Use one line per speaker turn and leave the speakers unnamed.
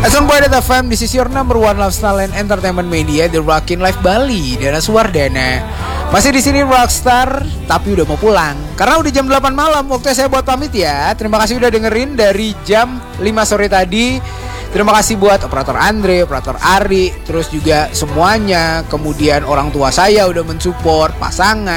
Assalamualaikum FM, this is your number one lifestyle and entertainment media, The Rockin' Life Bali, Dana Suwardana. Masih di sini Rockstar, tapi udah mau pulang karena udah jam 8 malam. Waktunya saya buat pamit ya. Terima kasih udah dengerin dari jam 5 sore tadi. Terima kasih buat operator Andre, operator Ari, terus juga semuanya. Kemudian orang tua saya udah mensupport, pasangan.